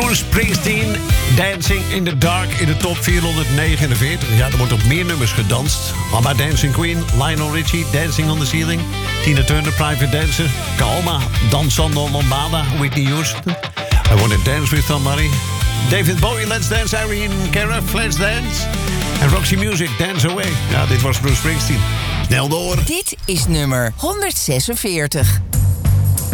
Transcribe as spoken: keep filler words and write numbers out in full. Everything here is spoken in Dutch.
Bruce Springsteen, Dancing in the Dark in de top vierhonderdnegenenveertig. Ja, er wordt op meer nummers gedanst. Mama Dancing Queen, Lionel Richie, Dancing on the Ceiling. Tina Turner, Private Dancer. Calma, Danzando Lambada, Whitney Houston. I Wanna Dance With Somebody. David Bowie, Let's Dance. Irene Cara, Let's Dance. En Roxy Music, Dance Away. Ja, dit was Bruce Springsteen. Snel door. Dit is nummer honderdzesenveertig.